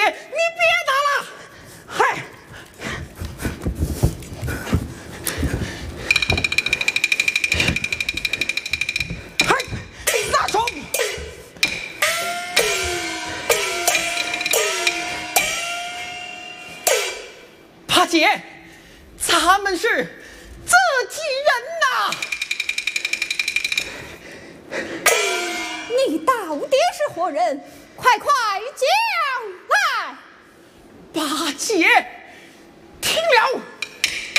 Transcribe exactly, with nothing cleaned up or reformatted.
你别打了，嗨。 八姐，咱们是自己人呐！ 你到底是何人？快快讲来！ 八姐，听了。